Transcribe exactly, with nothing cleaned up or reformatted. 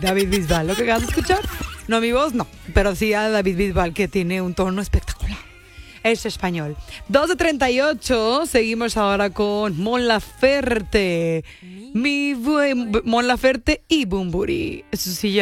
David Bisbal. Lo que acabas de escuchar, no mi voz, no, pero sí a David Bisbal, que tiene un tono espectacular. Es español. dos de treinta y ocho, seguimos ahora con Mon Laferte. Mi buen Mon Laferte y Bumburi. Eso sí ya.